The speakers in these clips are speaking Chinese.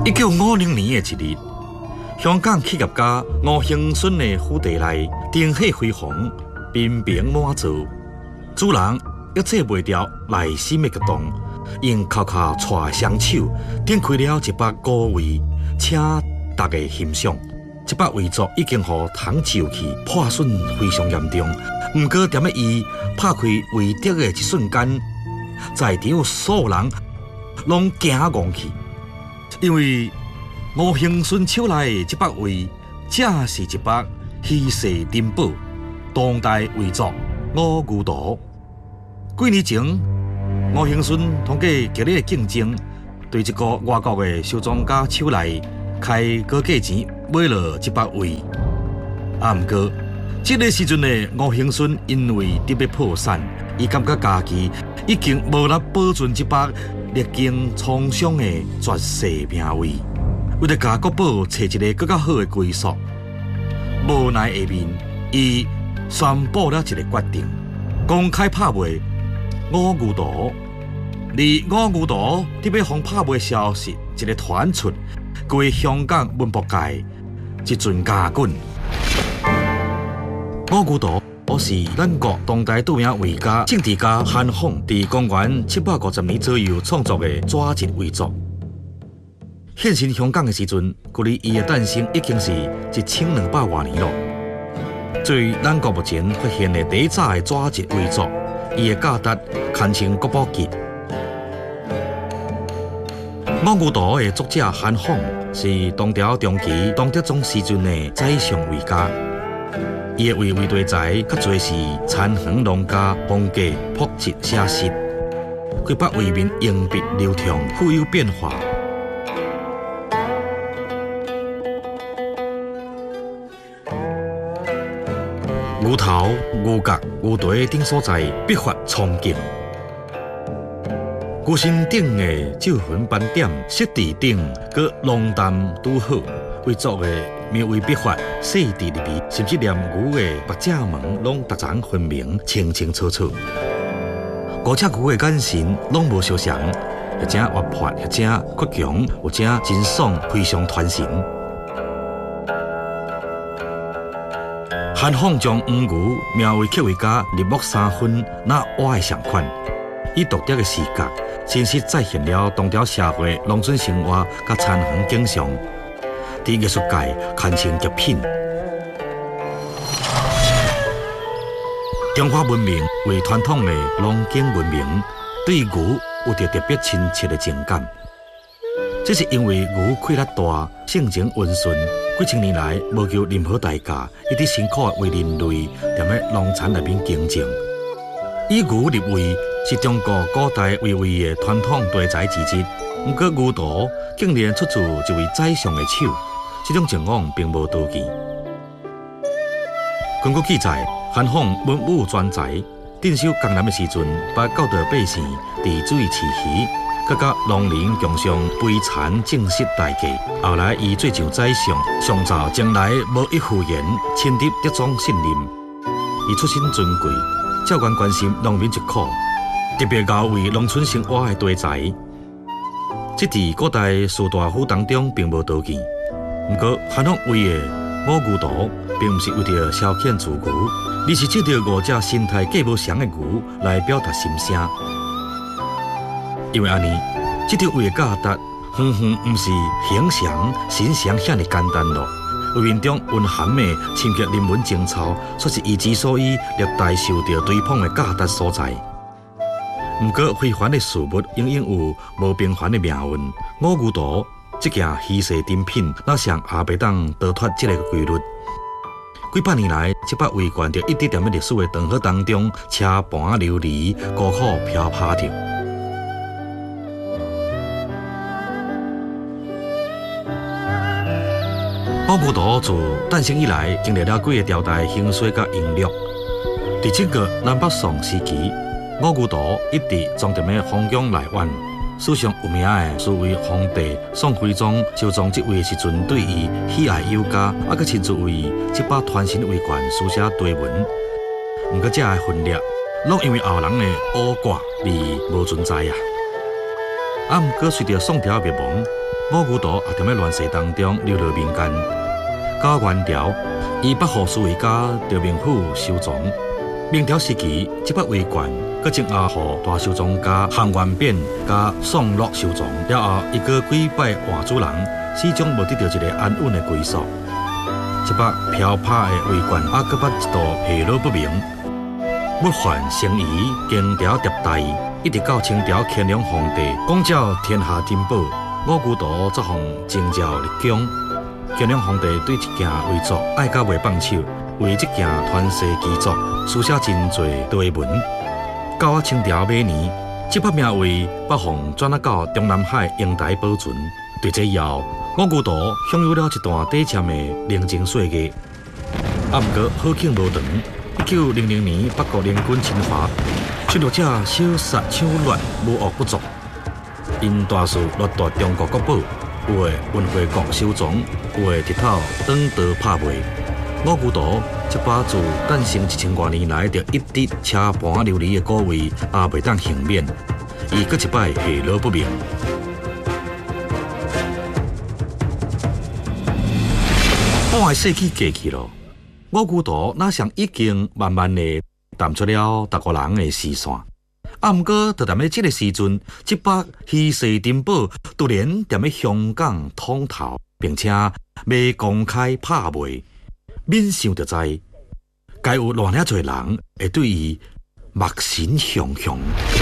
1950年的一日，香港企业家吴兴顺的府邸内灯火辉煌，宾宾满座，主人抑制袂住内心的激动，用口口带双手点开了一百个位，请大家欣赏。这百位座已经互糖酒气破损非常严重，不过踮咧伊拍开位碟的一瞬间，在场所有人拢惊戆去。因为吴兴顺手内这百位，正是一百稀世珍宝当代遗作《五牛图》。几年前，吴兴顺通过激烈的竞争，对一个外国的收藏家手内开高价钱买了这百位。不过，这个时阵的吴兴顺因为特别破产，伊感觉家己已经无力保存这百历经沧桑的绝世名位，为了甲国宝找一个更较好的归宿，无奈下面，伊宣布了一个决定，公开拍卖五牛图。而五牛图特别放拍卖消息一个传出，规香港文博界一阵牙滚。五牛图是咱国当代著名画家、政治家韩凤在公元750年左右创作的纸质遗作。现身香港的时阵，距离伊的诞生已经是1200多年了。作为咱国目前发现的第一早的纸质遗作，伊的价值堪称国宝级。五牛图的作者韩凤是唐朝中期唐德宗时阵的宰相画家。伊的画题材较侪是残垣农家、风格朴质写实，规百画面用笔流畅，富有变化。牛头、牛角、牛蹄等所在笔法苍劲，牛身顶的皱纹斑点、色地顶佮浓淡拄好，为作的描绘笔法细致入微，甚至连牛的目脊毛拢逐层分明、清清楚楚。五只牛的眼神拢无相像，或者活泼，或者倔强，或者真爽，非常传神。韩凤将黄牛描绘刻画家日暮3分那画的上款，以独特的视觉，真实再现了唐朝社会农村生活甲残垣景象。在艺术界堪称极品。中华文明为传统的农耕文明，对牛有着特别亲切的情感。这是因为牛气力大，性情温顺，几千年来无求任何代价，一直辛苦为人类在农产内面经营。以牛立位是中国古代绘画的传统题材之一，不过牛图竟然出自一位宰相的手。这种情况并无多见。根据记载，韩凤文武专才，镇守江南的时阵，把教导百姓治水饲鱼，佮甲农林共商悲惨正式大计。后来伊做上宰相，上朝从来无一敷衍，亲得德宗信任。伊出身尊贵，照关关心农民疾苦，特别教为农村生活的题材。这在古代士大夫当中并无多见。不过，韩凤画的五牛图并不是为着消遣自牛，而是借着5只身态各不相的牛来表达心声。因为安尼，这条画的价值远远不是形象、形象遐尼简单咯。画面中蕴含的深刻人文情操，却是伊之所以历代受到追捧的价值所在。不过，非凡的事物永远有无平凡的命运。五牛图这件稀世珍品，哪像也袂当逃脱这个规律。几百年来，这把画卷就一直在历史的长河当中车盘流离，孤苦飘泊着。五牛图自诞生以来，经历了几个朝代兴衰甲淫略。在整个南北宋时期，五牛图一直装在皇宫内院。史上有名的，是为皇帝宋徽宗收藏这位时阵，对伊喜爱有加，佮亲自为这把传神画卷书写题文。不过，这个分裂，拢因为后人的恶挂而无存在啊。不过，随着宋朝灭亡， 五牛道也踮咧乱世当中流落民间。到元朝，以北河苏维家赵明府收藏。明朝时期，这笔为官，搁前后互大收藏家韩元扁加宋乐收藏。了后，伊搁跪拜换主人，始终无得到一个安稳的归宿。这笔飘拍的为官，还搁捌一度下落不明。物换星移，经朝迭代，一直到清朝乾隆皇帝广照天下珍宝，五牛道则奉征召入宫。乾隆皇帝对这件遗作爱甲袂放手，为这件传世奇作书写真侪对文。到清朝尾年，这笔名为北奉转到中南海瀛台保存。对这以后，五牛道享有了一段短暂的宁静岁月。啊，不过好景无长，1900年北国联军侵华，侵略者小杀抢掠，无恶不作，因大肆掠夺中国国宝。有的运回国收藏，有的直头转道拍卖。五牛道这把自诞生1000多年来，就一直车盘流离的古位，也袂当幸免，伊搁一摆下落不明。半个世纪过去了，五牛道哪像已经慢慢的淡出了大国人的视线。啊，毋过，就踮咧这个时阵，这把稀世珍宝突然踮咧香港通头，并且未公开拍卖，免想就知，该有偌尔侪人会对伊目神汹汹。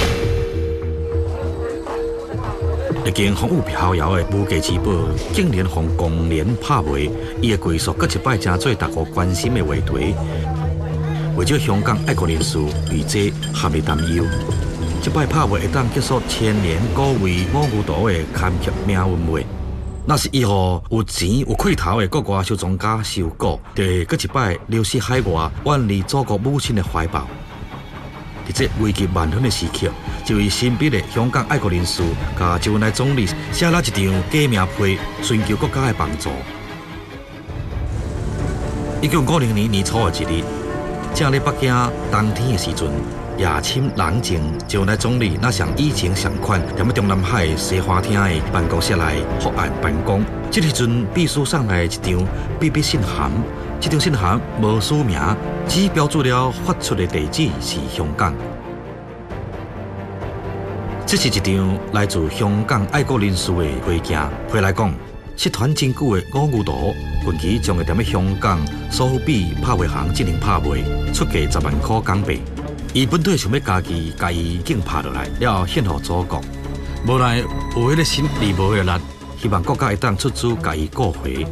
已经风雨飘摇的无价之宝，竟然奉公然拍卖，伊的归属搁一摆成做大家关心的话题。为咗香港爱国人士为这含义担忧。这摆拍卖会当结束千年古为五牛道的坎坷命运话，若是以后有钱有气头的国外收藏家收购，就会搁一摆流失海外，远离祖国母亲的怀抱。在这危急万分的时刻，一位新笔的香港爱国人士，甲周恩来总理写了一张假名批，寻求国家的帮助。1950年年初的一日，正在北京冬天的时阵。夜深人静，就来总理那像以前同款，踮咧中南海西花厅的办公室内伏案办公。这时阵，秘书送来一张秘密信函，这张信函无署名，只标注了发出的地址是香港。这是一张来自香港爱国人士的回件，回来讲，失传真久的五牛道，近期将会踮咧香港苏富比拍卖行进行拍卖，出价10万块港币。伊本体想要家己甲伊竞拍落来，了献互祖国。无奈有迄个心，而无迄个力，希望国家会当出资甲伊顾回。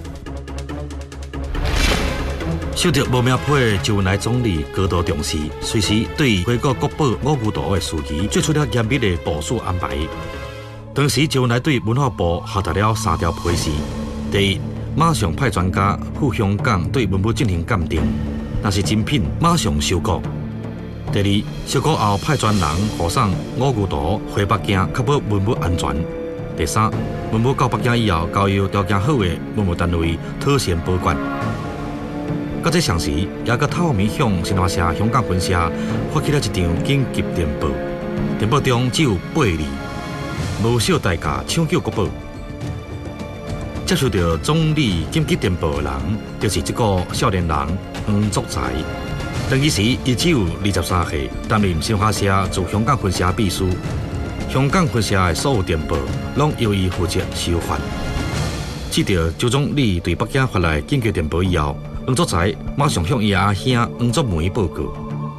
受到无名批的周恩来总理高度重视，随时对回国国宝五牛道的事宜做出了严密的部署安排。当时周恩来对文化部下达了3条批示：第一，马上派专家赴香港对文物进行鉴定，若是精品，马上收购。第二，收购后派专人护送五牛道回北京，确保文物安全。第三，文物到北京以后，交由条件好的文物单位妥善保管。到这上时，也搁透明向新华社香港分社发起了一张紧急电报，电报中只有8字：无小代价抢救国宝。接受到总理紧急电报的人，就是这个少年人黄作才。登记时，伊只有23岁，担任新华社驻香港分社秘书。香港分社的所有电报，拢由伊负责收发。接到周总理对北京发来紧急电报以后，黄作才马上向伊阿兄黄作梅报告。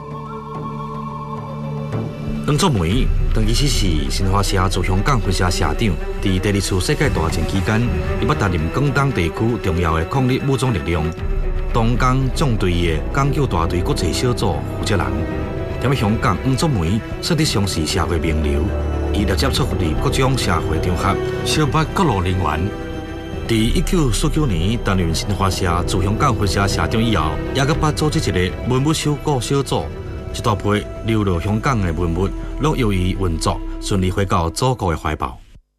黄作梅当其时是新华社驻香港分社社长，在第2次世界大战期间，伊捌担任广东地区重要的抗日武装力量。东江纵队的港九大队国际小组负责人，踮香港黄作梅算得上是社会名流，伊直接出入各种社会场合，小捌各路人员。在1949年担任新华社驻香港分社社长以后，也搁捌组织一个文物收购小组，一大批流落香港的文物，拢由伊运作，顺利回到祖国的怀抱。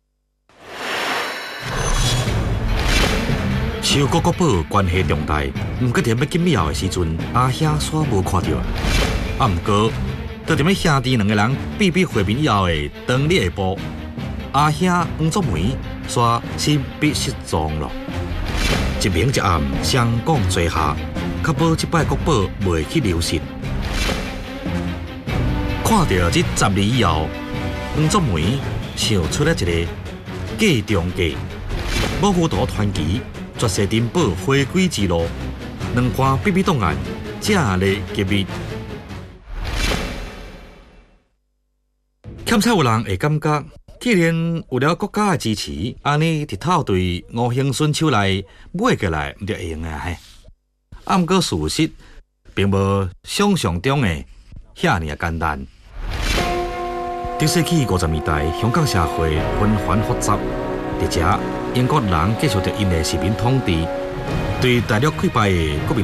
收购国宝关系重大，毋过伫要紧了的时阵，阿兄煞无看到。啊，毋过，就踮咧兄弟2个人秘密会面以后的当日下晡， 阿兄黄作梅煞失笔失踪了。一明一暗，相讲做下，确保这摆国宝袂去流失。看到这10年以后，黄作梅想出了一个计中计，保护图传奇绝世珍宝回归之路，两盘秘密档案正例揭秘。欠彩有人会感觉，既然有了国家的支持，安尼日头对吴兴顺手内买过来，毋就会用啊嘿。啊，毋过事实并无想象中的遐尔简单。中世纪50年代，香港社会纷繁复杂，而且英国人继续着因的殖民统治，对大陆溃败的国民